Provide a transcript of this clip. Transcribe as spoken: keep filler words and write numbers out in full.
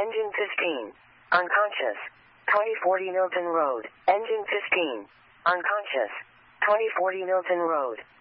Engine fifteen. Unconscious. twenty forty Milton Road. Engine fifteen. Unconscious. twenty forty Milton Road.